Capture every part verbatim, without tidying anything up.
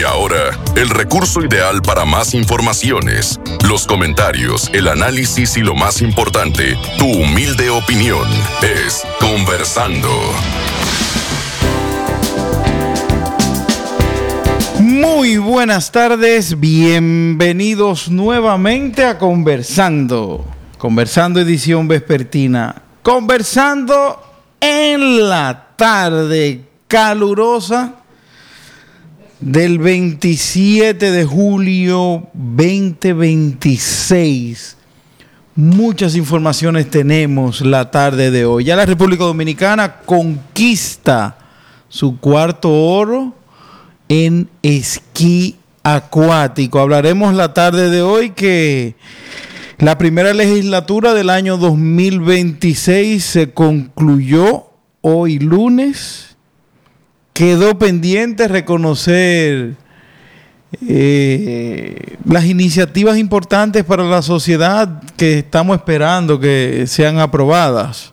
ahora, el recurso ideal para más informaciones, los comentarios, el análisis y lo más importante, tu humilde opinión, es Conversando. Muy buenas tardes, bienvenidos nuevamente a Conversando. Conversando edición vespertina. Conversando en la tarde calurosa del veintisiete de julio veinte veintiséis. Muchas informaciones tenemos la tarde de hoy. Ya la República Dominicana conquista su cuarto oro en esquí acuático. Hablaremos la tarde de hoy que la primera legislatura del año dos mil veintiséis se concluyó hoy lunes. Quedó pendiente reconocer eh, las iniciativas importantes para la sociedad que estamos esperando que sean aprobadas.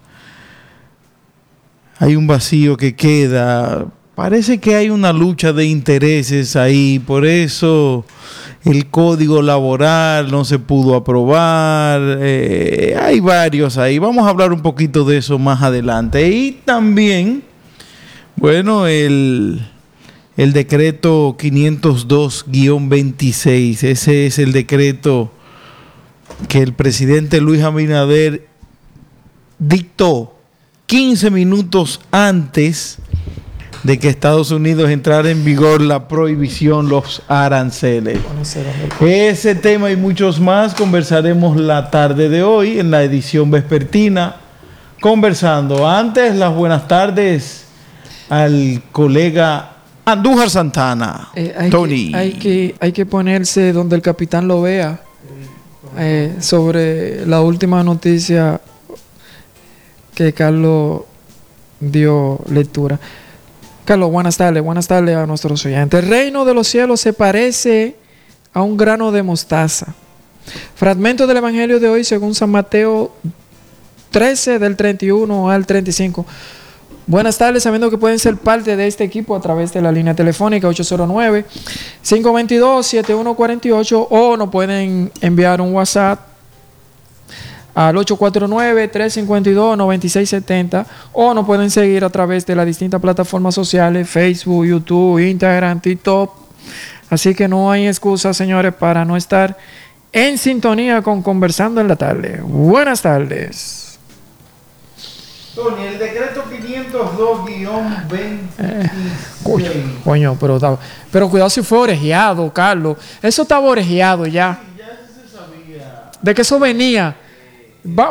Hay un vacío que queda. Parece que hay una lucha de intereses ahí, por eso el código laboral no se pudo aprobar. Eh, hay varios ahí. Vamos a hablar un poquito de eso más adelante. Y también, bueno, el, el decreto quinientos dos guión veintiséis, ese es el decreto que el presidente Luis Abinader dictó quince minutos antes de que Estados Unidos entrara en vigor la prohibición, los aranceles. Ese tema y muchos más conversaremos la tarde de hoy en la edición vespertina. Conversando. Antes, las buenas tardes al colega Andújar Santana. Eh, hay Tony. Que, hay, que, hay que ponerse donde el capitán lo vea eh, sobre la última noticia que Carlos dio lectura. Carlos, buenas tardes, buenas tardes a nuestros oyentes. El reino de los cielos se parece a un grano de mostaza. Fragmento del Evangelio de hoy según San Mateo trece, del treinta y uno al treinta y cinco. Buenas tardes, sabiendo que pueden ser parte de este equipo a través de la línea telefónica ocho cero nueve, cinco dos dos, siete uno cuatro ocho o nos pueden enviar un WhatsApp al ocho cuatro nueve, tres cinco dos, nueve seis siete cero o nos pueden seguir a través de las distintas plataformas sociales, Facebook, YouTube, Instagram, TikTok. Así que no hay excusa, señores, para no estar en sintonía con Conversando en la tarde. Buenas tardes. Tony, el decreto quinientos dos guión veintiséis. Eh, coño, pero, pero cuidado si fue orejeado, Carlos. Eso estaba orejeado ya. Sí, ya se sabía. De que eso venía. Va.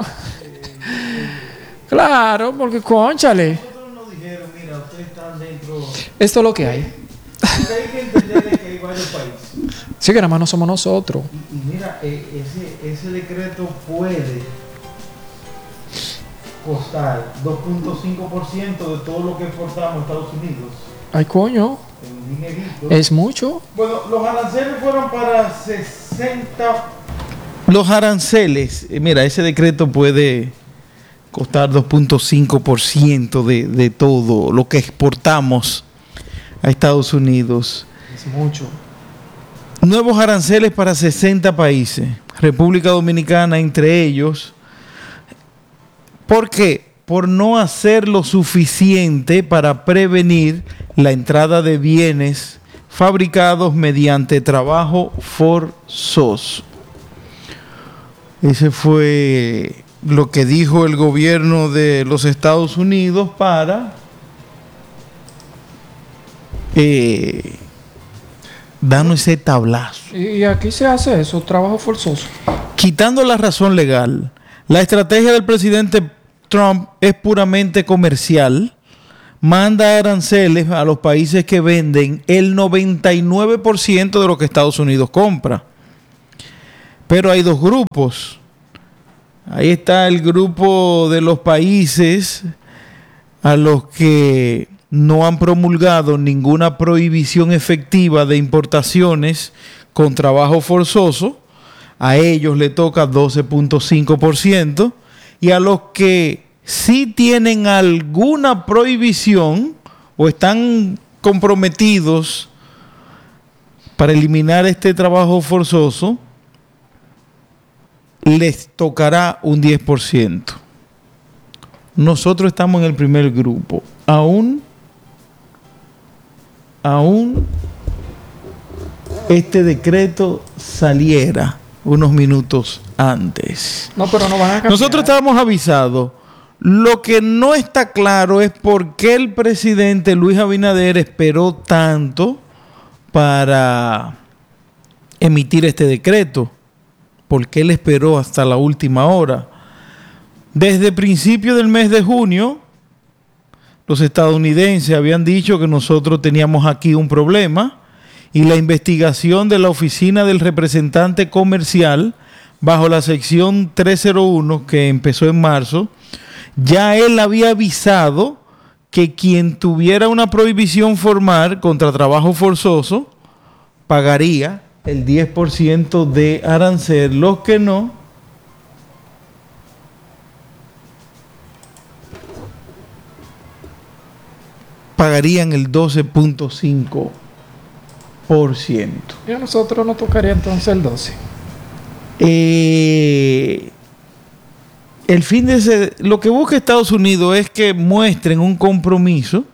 Claro, porque cónchale. Nosotros nos dijeron, mira, ustedes están dentro. Esto es lo que hay. Porque hay que entender que hay varios países. Sí, que nada más no somos nosotros. Y, y mira, eh, ese, ese decreto puede costar dos punto cinco por ciento de todo lo que exportamos a Estados Unidos. Ay, coño. En dinerito. Es mucho. Bueno, los aranceles fueron para sesenta. Los aranceles, eh, mira, ese decreto puede costar dos punto cinco por ciento de, de todo lo que exportamos a Estados Unidos. Es mucho. Nuevos aranceles para sesenta países, República Dominicana entre ellos. ¿Por qué? Por no hacer lo suficiente para prevenir la entrada de bienes fabricados mediante trabajo forzoso. Ese fue lo que dijo el gobierno de los Estados Unidos para eh, darnos ese tablazo. ¿Y aquí se hace eso? ¿Trabajo forzoso? Quitando la razón legal, la estrategia del presidente Trump es puramente comercial. Manda aranceles a los países que venden el noventa y nueve por ciento de lo que Estados Unidos compra. Pero hay dos grupos. Ahí está el grupo de los países a los que no han promulgado ninguna prohibición efectiva de importaciones con trabajo forzoso. A ellos le toca doce punto cinco por ciento. Y a los que sí tienen alguna prohibición o están comprometidos para eliminar este trabajo forzoso, les tocará un diez por ciento. Nosotros estamos en el primer grupo. Aún, aún este decreto saliera unos minutos antes. No, pero no van a cambiar. Nosotros estábamos avisados. Lo que no está claro es por qué el presidente Luis Abinader esperó tanto para emitir este decreto. ¿Por qué él esperó hasta la última hora? Desde principios del mes de junio, los estadounidenses habían dicho que nosotros teníamos aquí un problema y la investigación de la Oficina del Representante Comercial, bajo la sección trescientos uno, que empezó en marzo, ya él había avisado que quien tuviera una prohibición formal contra trabajo forzoso pagaría el diez por ciento de arancel. Los que no, pagarían el doce punto cinco por ciento. Y a nosotros nos tocaría entonces el doce. Eh, el fin de ese, lo que busca Estados Unidos es que muestren un compromiso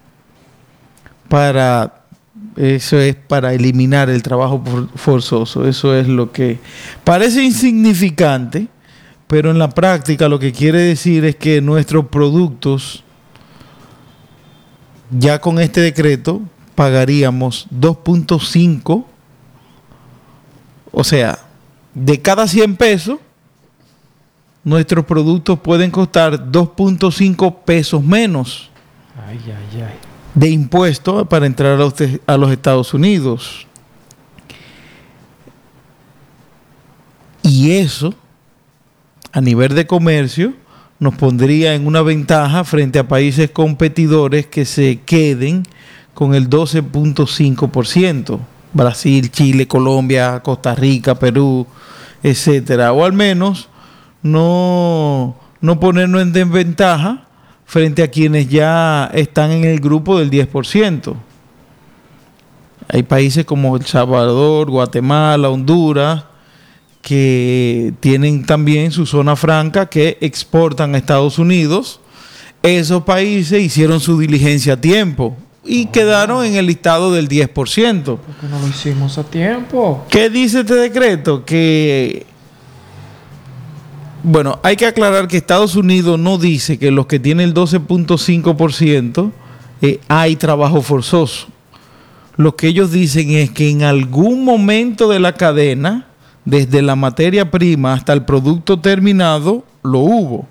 para, eso es para eliminar el trabajo forzoso. Eso es lo que parece insignificante, pero en la práctica lo que quiere decir es que nuestros productos, ya con este decreto, pagaríamos dos punto cinco, o sea, de cada cien pesos, nuestros productos pueden costar dos punto cinco pesos menos ay, ay, ay. de impuestos para entrar a los, a los Estados Unidos. Y eso, a nivel de comercio, nos pondría en una ventaja frente a países competidores que se queden con el doce punto cinco por ciento. Brasil, Chile, Colombia, Costa Rica, Perú, etcétera. O al menos no, no ponernos en desventaja frente a quienes ya están en el grupo del diez por ciento. Hay países como El Salvador, Guatemala, Honduras, que tienen también su zona franca que exportan a Estados Unidos. Esos países hicieron su diligencia a tiempo y oh. quedaron en el listado del diez por ciento. ¿Por qué no lo hicimos a tiempo? ¿Qué dice este decreto? Que, bueno, hay que aclarar que Estados Unidos no dice que los que tienen el doce punto cinco por ciento eh, hay trabajo forzoso. Lo que ellos dicen es que en algún momento de la cadena, desde la materia prima hasta el producto terminado, lo hubo.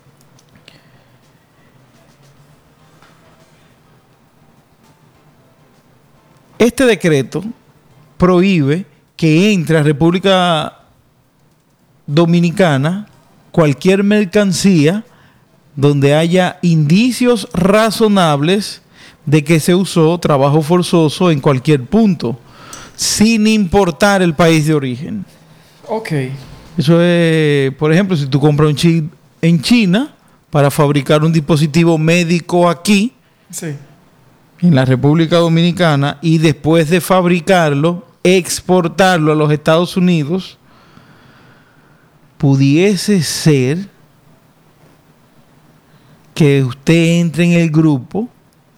Este decreto prohíbe que entre a República Dominicana cualquier mercancía donde haya indicios razonables de que se usó trabajo forzoso en cualquier punto, sin importar el país de origen. Ok. Eso es, por ejemplo, si tú compras un chip en China para fabricar un dispositivo médico aquí, sí, en la República Dominicana, y después de fabricarlo, exportarlo a los Estados Unidos, pudiese ser que usted entre en el grupo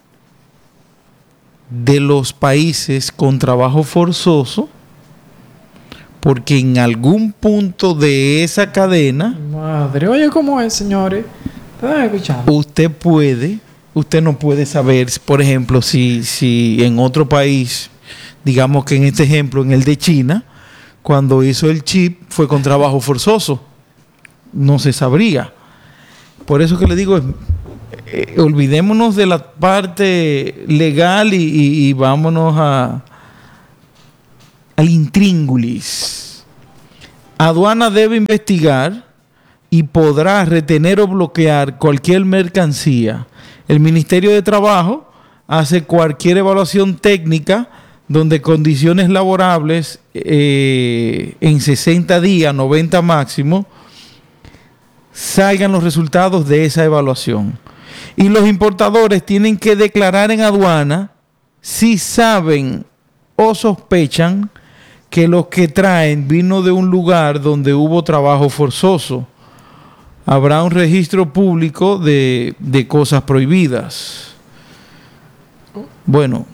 de los países con trabajo forzoso, porque en algún punto de esa cadena, madre, oye, ¿cómo es, señores? ¿Están escuchando? Usted puede, usted no puede saber, por ejemplo, si, si en otro país, digamos que en este ejemplo, en el de China, cuando hizo el chip fue con trabajo forzoso. No se sabría. Por eso que le digo, eh, olvidémonos de la parte legal y, y, y vámonos a al intríngulis. Aduana debe investigar y podrá retener o bloquear cualquier mercancía. El Ministerio de Trabajo hace cualquier evaluación técnica donde condiciones laborables eh, en sesenta días, noventa máximo, salgan los resultados de esa evaluación. Y los importadores tienen que declarar en aduana si saben o sospechan que los que traen vino de un lugar donde hubo trabajo forzoso. Habrá un registro público de, de cosas prohibidas. Bueno,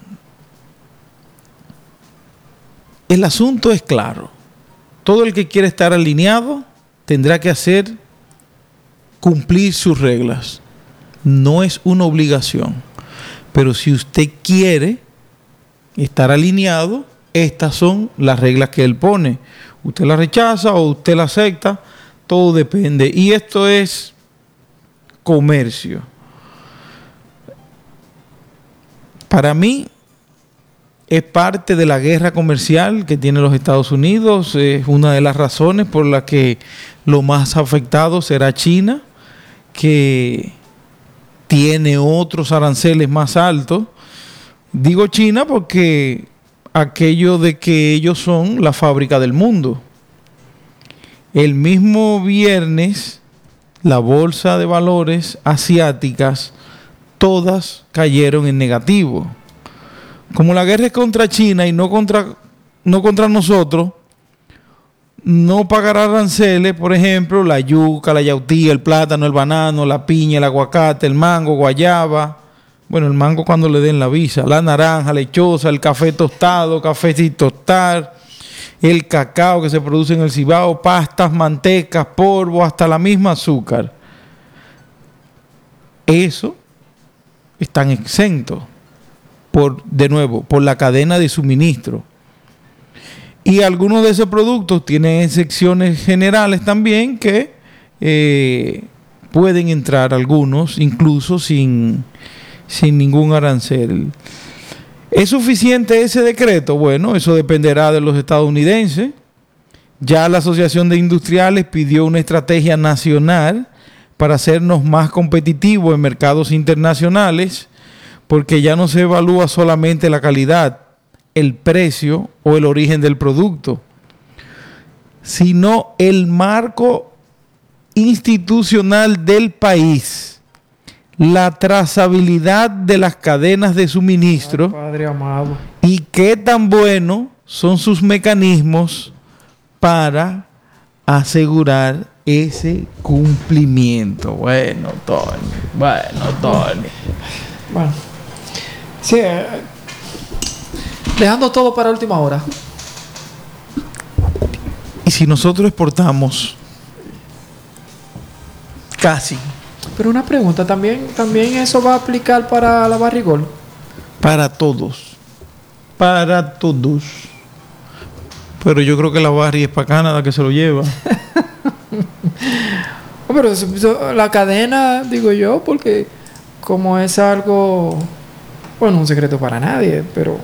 el asunto es claro. Todo el que quiere estar alineado tendrá que hacer cumplir sus reglas. No es una obligación. Pero si usted quiere estar alineado, estas son las reglas que él pone. Usted las rechaza o usted las acepta, todo depende. Y esto es comercio. Para mí, es parte de la guerra comercial que tienen los Estados Unidos. Es una de las razones por las que lo más afectado será China, que tiene otros aranceles más altos. Digo China porque aquello de que ellos son la fábrica del mundo. El mismo viernes, la bolsa de valores asiáticas, todas cayeron en negativo. Como la guerra es contra China y no contra, no contra nosotros, no pagará aranceles, por ejemplo, la yuca, la yautía, el plátano, el banano, la piña, el aguacate, el mango, guayaba. Bueno, el mango cuando le den la visa, la naranja, lechosa, el café tostado, café sin tostar, el cacao que se produce en el Cibao, pastas, mantecas, polvo, hasta la misma azúcar. Eso están exentos, por, de nuevo, por la cadena de suministro. Y algunos de esos productos tienen excepciones generales también que eh, pueden entrar algunos, incluso sin, sin ningún arancel. ¿Es suficiente ese decreto? Bueno, eso dependerá de los estadounidenses. Ya la Asociación de Industriales pidió una estrategia nacional para hacernos más competitivos en mercados internacionales, porque ya no se evalúa solamente la calidad, el precio o el origen del producto, sino el marco institucional del país, la trazabilidad de las cadenas de suministro. Ay, Padre amado. Y qué tan buenos son sus mecanismos para asegurar ese cumplimiento. Bueno, Tony, bueno, Tony. Bueno, sí, eh, dejando todo para última hora. Y si nosotros exportamos casi. Pero una pregunta, ¿también, también eso va a aplicar para la barrigol? Para todos. Para todos. Pero yo creo que la Barry es para Canadá que se lo lleva. Pero eso, la cadena, digo yo, porque como es algo, bueno, un secreto para nadie, pero...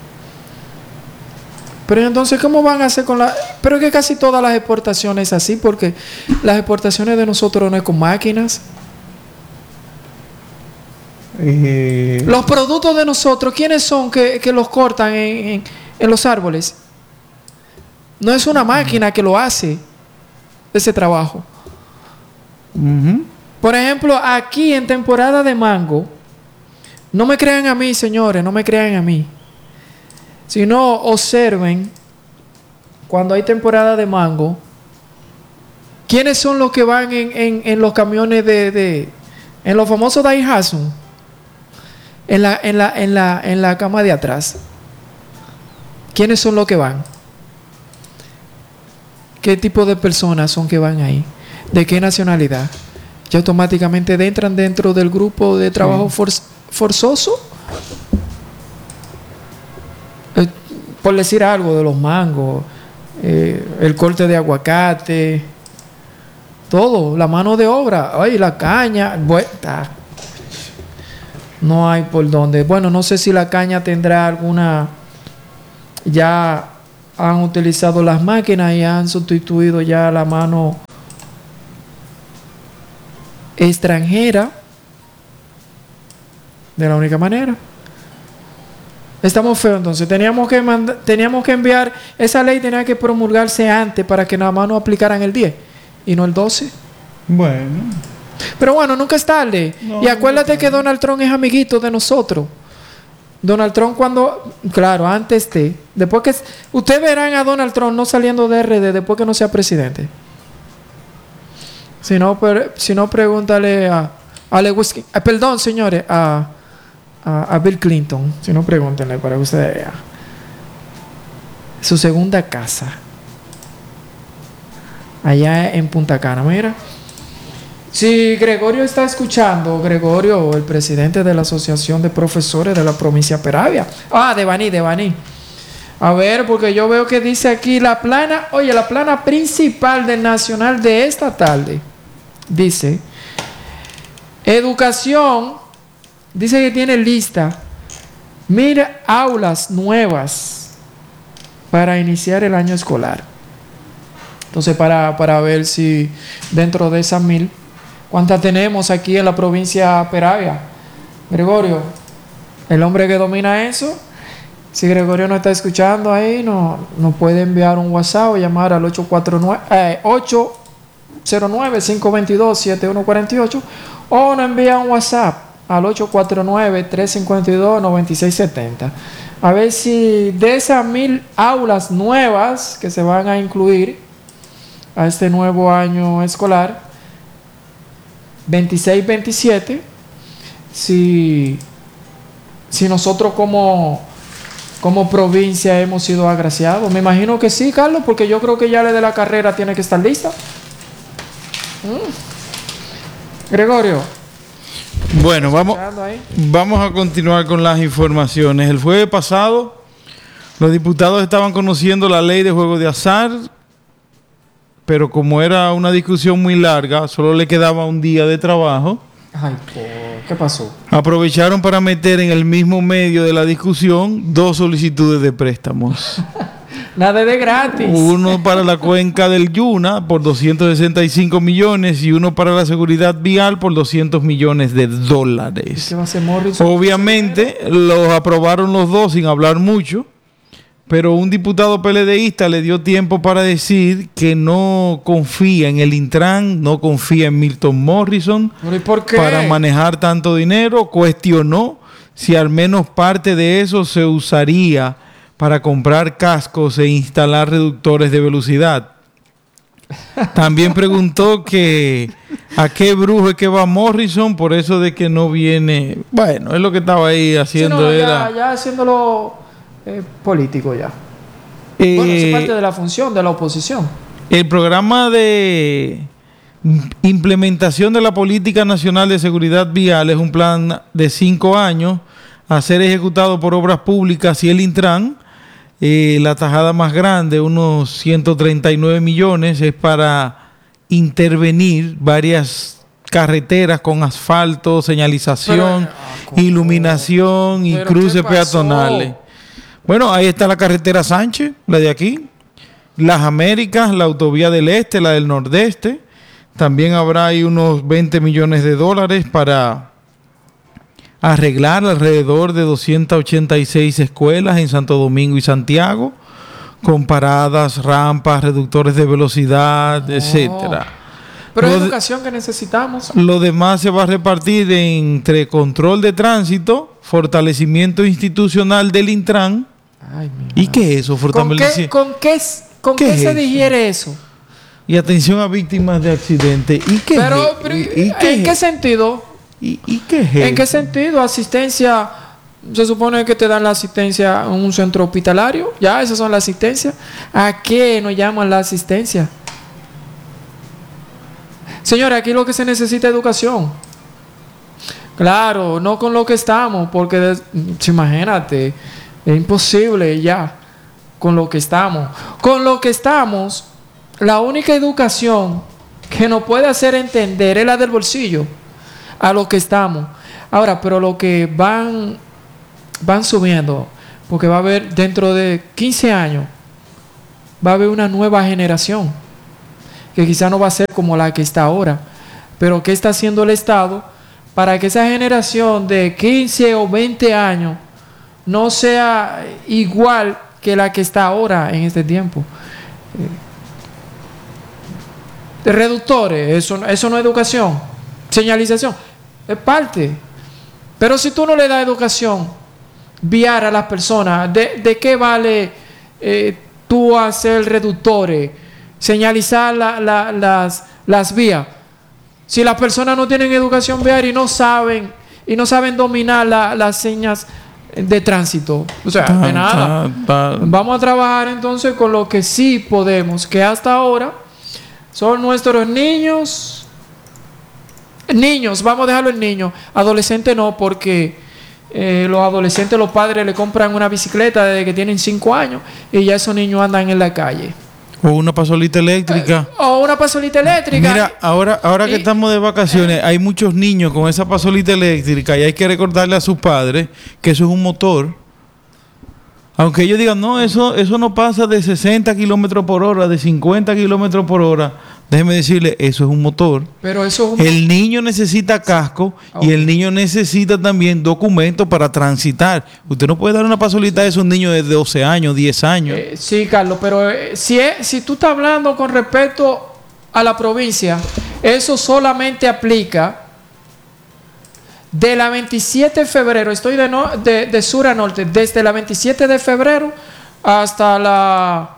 Pero entonces, ¿cómo van a hacer con la...? Pero es que casi todas las exportaciones es así, porque las exportaciones de nosotros no es con máquinas. Eh... Los productos de nosotros, ¿quiénes son que, que los cortan en, en, en los árboles? No es una máquina que lo hace, ese trabajo. Uh-huh. Por ejemplo, aquí en temporada de mango, no me crean a mí, señores, no me crean a mí. Si no, observen, cuando hay temporada de mango, ¿quiénes son los que van en, en, en los camiones de, de... en los famosos Daihatsu? En la, en, la, en, la, en la cama de atrás. ¿Quiénes son los que van? ¿Qué tipo de personas son que van ahí? ¿De qué nacionalidad? ¿Ya automáticamente entran dentro del grupo de trabajo for, forzoso? Eh, por decir algo de los mangos, eh, el corte de aguacate, todo, la mano de obra, ay, la caña, vuelta. No hay por dónde. Bueno, no sé si la caña tendrá alguna... Ya han utilizado las máquinas y han sustituido ya la mano extranjera de la única manera. Estamos feos, entonces teníamos que manda, teníamos que enviar esa ley, tenía que promulgarse antes para que nada más no aplicaran el diez y no el doce. Bueno, pero bueno, nunca es tarde. No, y acuérdate que Donald Trump es amiguito de nosotros. Donald Trump cuando, claro, antes de, después que, ustedes verán a Donald Trump no saliendo de R D después que no sea presidente. Si no, per, si no pregúntale a, a Lewis, a, perdón, señores, a, a, a Bill Clinton. Si no, pregúntenle para que ustedes vean. Su segunda casa. Allá en Punta Cana, mira. Si Gregorio está escuchando, Gregorio, el presidente de la Asociación de Profesores de la provincia Peravia. Ah, de Baní, de Baní. A ver, porque yo veo que dice aquí la plana, oye, la plana principal del Nacional de esta tarde. Dice, educación, dice que tiene lista, mira, aulas nuevas para iniciar el año escolar. Entonces, para, para ver si dentro de esas mil, ¿cuántas tenemos aquí en la provincia Peravia? Gregorio, el hombre que domina eso. Si Gregorio no está escuchando ahí, no, no puede enviar un WhatsApp o llamar al ocho cuatro nueve, eh, ocho cero nueve, cinco dos dos, siete uno cuatro ocho o no envía un WhatsApp al ocho cuatro nueve, tres cinco dos, nueve seis siete cero. A ver si de esas mil aulas nuevas que se van a incluir a este nuevo año escolar veintiséis veintisiete, si, si nosotros como, como provincia hemos sido agraciados. Me imagino que sí, Carlos, porque yo creo que ya la de la carrera tiene que estar lista. Mm. Gregorio. Bueno, vamos, vamos a continuar con las informaciones. El jueves pasado, los diputados estaban conociendo la ley de juego de azar, pero como era una discusión muy larga, solo le quedaba un día de trabajo. Ay, ¿qué pasó? Aprovecharon para meter en el mismo medio de la discusión dos solicitudes de préstamos. Nada de gratis. Uno para la cuenca del Yuna por doscientos sesenta y cinco millones y uno para la seguridad vial por doscientos millones de dólares. ¿Qué va a hacer Morrison? Obviamente los aprobaron los dos sin hablar mucho. Pero un diputado PLDista le dio tiempo para decir que no confía en el Intran, no confía en Milton Morrison ¿Y por qué? para manejar tanto dinero. Cuestionó si al menos parte de eso se usaría para comprar cascos e instalar reductores de velocidad. También preguntó que a qué brujo es que va Morrison, por eso de que no viene. Bueno, es lo que estaba ahí haciendo. Sí, no, ya, era... ya haciéndolo... Eh, político ya. Eh, bueno, es parte de la función de la oposición. El programa de implementación de la Política Nacional de Seguridad Vial es un plan de cinco años a ser ejecutado por Obras Públicas y el Intran. Eh, la tajada más grande, unos ciento treinta y nueve millones, es para intervenir varias carreteras con asfalto, señalización, pero, iluminación y cruces peatonales. Bueno, ahí está la carretera Sánchez, la de aquí, las Américas, la autovía del Este, la del Nordeste. También habrá ahí unos veinte millones de dólares para arreglar alrededor de doscientas ochenta y seis escuelas en Santo Domingo y Santiago, con paradas, rampas, reductores de velocidad, oh, etcétera. Pero es educación que necesitamos. Lo demás se va a repartir entre control de tránsito, fortalecimiento institucional del Intran. Ay, ¿Y qué es eso? ¿Con qué, con qué, con qué, qué se digiere eso? Y atención a víctimas de accidentes. ¿Y qué pero, es? pero, ¿Y, y qué ¿En es? qué sentido? ¿Y, y qué es? ¿En qué sentido? Asistencia. Se supone que te dan la asistencia en un centro hospitalario. Ya, esas son las asistencias. ¿A qué nos llaman la asistencia? Señora, aquí lo que se necesita es educación. Claro, no con lo que estamos, porque imagínate, es imposible ya con lo que estamos. Con lo que estamos, la única educación que nos puede hacer entender es la del bolsillo a lo que estamos. Ahora, pero lo que van, van subiendo, porque va a haber dentro de quince años, va a haber una nueva generación que quizá no va a ser como la que está ahora, pero ¿qué está haciendo el Estado para que esa generación de quince o veinte años no sea igual que la que está ahora en este tiempo? Eh, reductores, eso, eso no es educación. Señalización, es parte. Pero si tú no le das educación viar a las personas. ¿De, de qué vale eh, tú hacer reductores, señalizar la, la, las, las vías? Si las personas no tienen educación vial y no saben, y no saben dominar la, las señas de tránsito. O sea, de nada. Vamos a trabajar entonces con lo que sí podemos, que hasta ahora son nuestros niños. Niños, vamos a dejarlo en niños. Adolescentes no, porque eh, los adolescentes, los padres le compran una bicicleta desde que tienen cinco años y ya esos niños andan en la calle. O una pasolita eléctrica. Eh, o una pasolita eléctrica. Mira, ahora, ahora y, que estamos de vacaciones, eh, hay muchos niños con esa pasolita eléctrica y hay que recordarle a sus padres que eso es un motor. Aunque ellos digan, no, eso, eso no pasa de sesenta kilómetros por hora, de cincuenta kilómetros por hora. Déjeme decirle, eso es un motor. Pero eso es un... El niño necesita casco okay. y el niño necesita también documentos para transitar. Usted no puede dar una pasolita a esos niños de doce años, diez años. Eh, sí, Carlos, pero eh, si, es, si tú estás hablando con respecto a la provincia, eso solamente aplica de la veintisiete de febrero. Estoy de, no, de, de sur a norte, desde la veintisiete de febrero hasta la...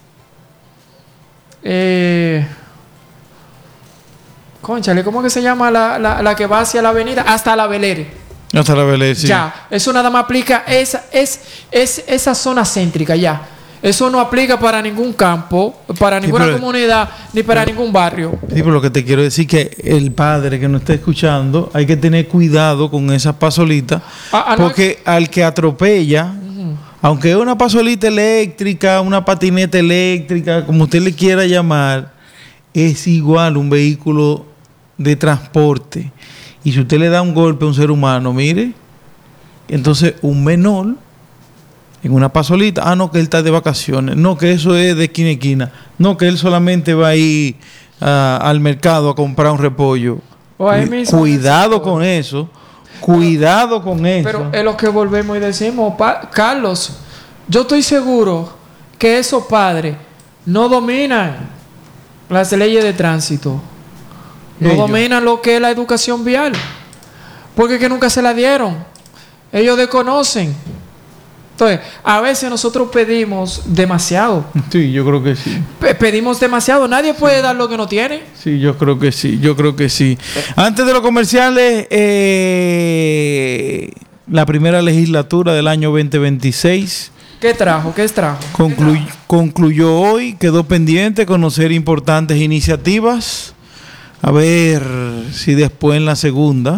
Eh, Cónchale, ¿cómo que se llama la, la, la que va hacia la avenida? Hasta la Belere. Hasta la Belere, sí. Ya, eso nada más aplica esa, es, es, esa zona céntrica, ya. Eso no aplica para ningún campo, para ninguna sí, pero, comunidad, ni para pero, ningún barrio. Sí, pero lo que te quiero decir es que el padre que nos está escuchando, hay que tener cuidado con esas pasolitas, ah, ah, porque no, al que atropella, uh-huh. aunque es una pasolita eléctrica, una patineta eléctrica, como usted le quiera llamar, es igual un vehículo de transporte. Y si usted le da un golpe a un ser humano, mire, entonces un menor en una pasolita, ah, no, que él está de vacaciones, no, que eso es de esquina a esquina, no, que él solamente va a ir uh, al mercado a comprar un repollo. O ahí mismo cuidado con eso, cuidado con pero, eso. Pero es lo que volvemos y decimos, pa- Carlos, yo estoy seguro que esos padres no dominan las leyes de tránsito. No ellos dominan lo que es la educación vial, porque es que nunca se la dieron. Ellos desconocen. Entonces, a veces nosotros pedimos demasiado. Sí, yo creo que sí. P- pedimos demasiado. Nadie puede sí. dar lo que no tiene. Sí, yo creo que sí. Yo creo que sí. Antes de los comerciales, eh, la primera legislatura del año veinte veintiséis. ¿Qué trajo? ¿Qué trajo? Conclu- ¿Qué trajo? Concluyó hoy, quedó pendiente conocer importantes iniciativas. A ver si después en la segunda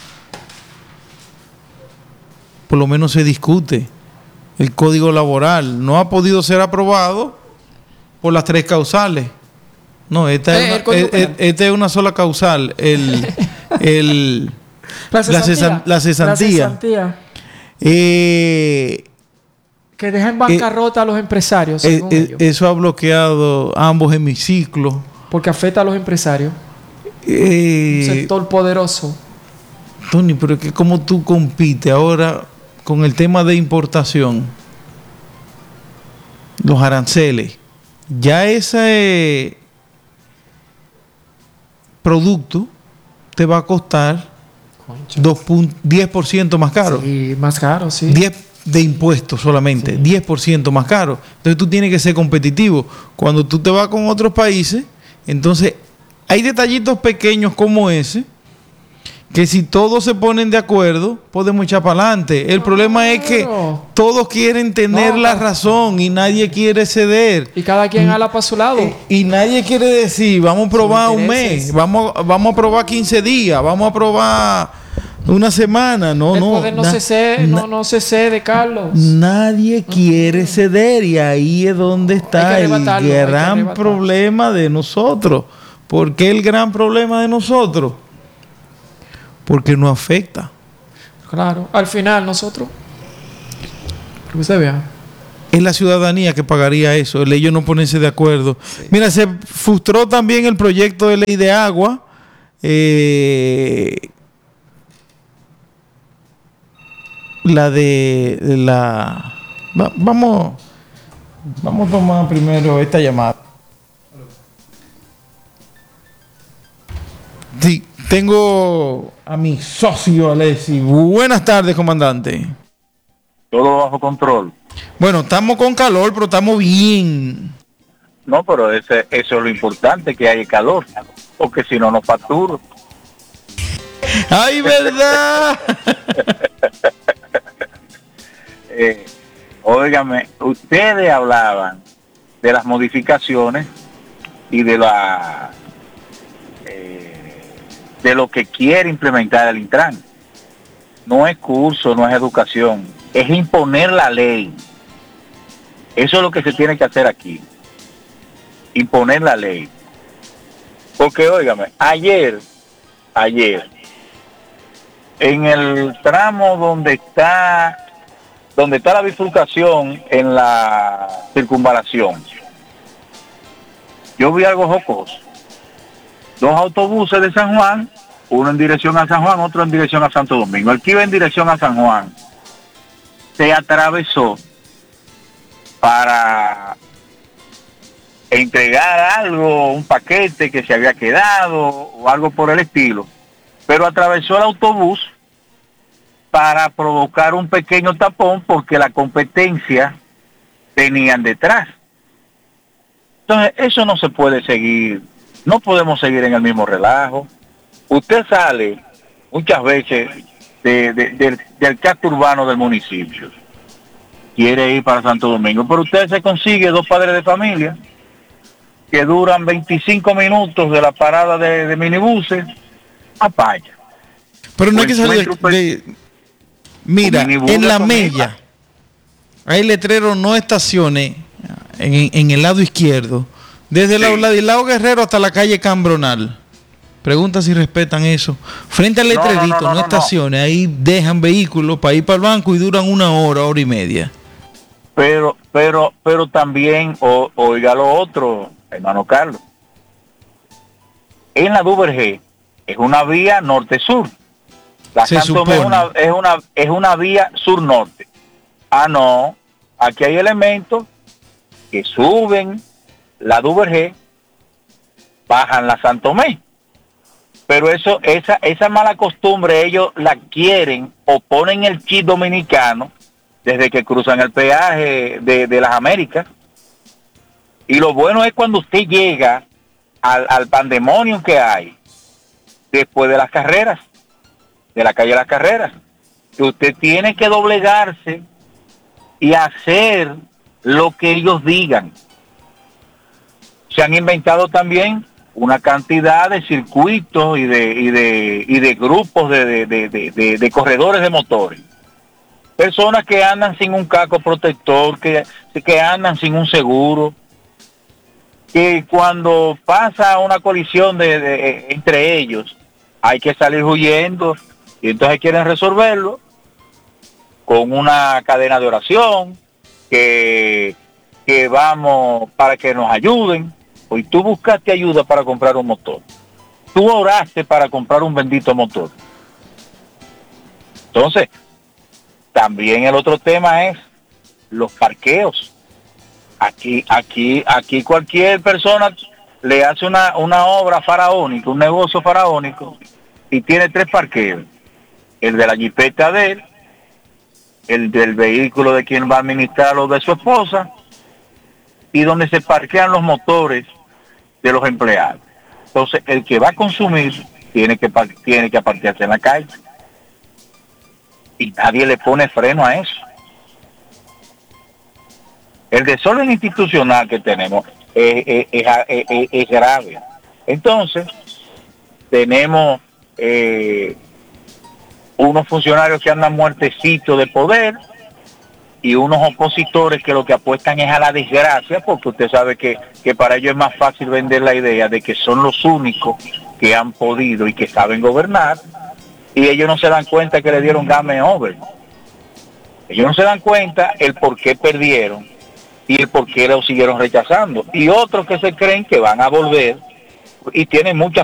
por lo menos se discute. El código laboral no ha podido ser aprobado por las tres causales. No, esta, eh, es, una, es, es, esta es una sola causal. El, el, la cesantía. La, cesan, la cesantía. La cesantía. Eh, que deja en bancarrota eh, a los empresarios. Eh, eh, eso ha bloqueado ambos hemiciclos. Porque afecta a los empresarios. Eh, Un sector poderoso. Tony, pero es que como tú compites ahora con el tema de importación, los aranceles, ya ese producto te va a costar diez por ciento más caro. Sí, más caro, sí. diez de impuestos solamente, sí. diez por ciento más caro. Entonces tú tienes que ser competitivo. Cuando tú te vas con otros países, entonces hay detallitos pequeños como ese, que si todos se ponen de acuerdo, podemos echar para adelante. El no, problema es que todos quieren tener no, la razón y nadie quiere ceder. Y cada quien ala para su lado. Y, y nadie quiere decir, vamos a probar un mes, vamos, vamos a probar quince días, vamos a probar una semana. No, el no. Poder no, na, se cede, na, no, no se cede, Carlos. Nadie quiere ceder y ahí es donde está el gran problema de nosotros. ¿Por qué el gran problema de nosotros? Porque no afecta. Claro, al final nosotros, que usted vea, es la ciudadanía que pagaría eso, el ellos no ponerse de acuerdo. Sí. Mira, se frustró también el proyecto de ley de agua. Eh, la de la... Va, vamos, vamos a tomar primero esta llamada. Sí. Tengo a mi socio Alessi. Buenas tardes, comandante. Todo bajo control. Bueno, estamos con calor, pero estamos bien. No, pero ese, eso es lo importante, que haya calor, porque si no, no facturo. ¡Ay, verdad! eh, óigame, ustedes hablaban de las modificaciones y de la eh, de lo que quiere implementar el Intran. No es curso, no es educación, es imponer la ley. Eso es lo que se tiene que hacer aquí, imponer la ley. Porque, óigame, ayer, ayer, en el tramo donde está, donde está la bifurcación en la circunvalación, yo vi algo jocoso. Dos autobuses de San Juan, uno en dirección a San Juan, otro en dirección a Santo Domingo. El que iba en dirección a San Juan se atravesó para entregar algo, un paquete que se había quedado o algo por el estilo, pero atravesó el autobús para provocar un pequeño tapón porque la competencia tenían detrás. Entonces, eso no se puede seguir, no podemos seguir en el mismo relajo. Usted sale muchas veces de, de, de, del casco urbano del municipio, quiere ir para Santo Domingo, pero usted se consigue dos padres de familia que duran veinticinco minutos de la parada de, de minibuses a Paya. Pero no hay que salir de, de... Mira, en la mella hay letrero no estaciones en, en el lado izquierdo, desde sí. el lado Guerrero hasta la calle Cambronal. Pregunta si respetan eso. Frente al letrerito, no, no, no, no, no estaciones, no. Ahí dejan vehículos para ir para el banco y duran una hora, hora y media. Pero, pero, pero también, o, oiga lo otro, hermano Carlos. En la Duvergé es una vía norte-sur. La Santomé es una, es una, es una vía sur-norte. Ah, no. Aquí hay elementos que suben la Duvergé, bajan la Santomé. Pero eso, esa, esa mala costumbre ellos la quieren o ponen el chip dominicano desde que cruzan el peaje de, de las Américas. Y lo bueno es cuando usted llega al, al pandemonium que hay después de las carreras, de la calle de las carreras, que usted tiene que doblegarse y hacer lo que ellos digan. Se han inventado también una cantidad de circuitos y de y de y de grupos de, de, de, de, de, de corredores de motores. Personas que andan sin un casco protector, que, que andan sin un seguro, que cuando pasa una colisión de, de, entre ellos, hay que salir huyendo, y entonces quieren resolverlo con una cadena de oración, que, que vamos para que nos ayuden. Hoy tú buscaste ayuda para comprar un motor. Tú oraste para comprar un bendito motor. Entonces, también el otro tema es los parqueos. Aquí, aquí, aquí cualquier persona le hace una, una obra faraónica, un negocio faraónico, y tiene tres parqueos. El de la jipeta de él, el del vehículo de quien va a administrar lo de su esposa, y donde se parquean los motores de los empleados. Entonces, el que va a consumir tiene que tiene que aparquearse en la calle. Y nadie le pone freno a eso. El desorden institucional que tenemos es, es, es, es, es grave. Entonces, tenemos eh, unos funcionarios que andan muertecitos de poder y unos opositores que lo que apuestan es a la desgracia, porque usted sabe que, que para ellos es más fácil vender la idea de que son los únicos que han podido y que saben gobernar, y ellos no se dan cuenta que le dieron game over. Ellos no se dan cuenta el por qué perdieron y el por qué lo siguieron rechazando. Y otros que se creen que van a volver y tienen muchas